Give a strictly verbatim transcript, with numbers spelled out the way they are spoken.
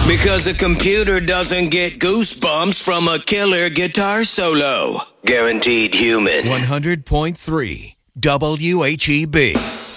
Because a computer doesn't get goosebumps from a killer guitar solo. Guaranteed human. one hundred point three W H E B.